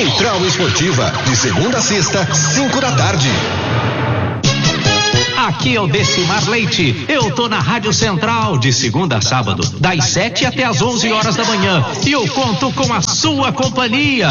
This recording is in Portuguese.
Central Esportiva, de segunda a sexta, 5 da tarde. Aqui é o Decimar Leite. Eu tô na Rádio Central de segunda a sábado, das 7 até as 11 horas da manhã. E eu conto com a sua companhia.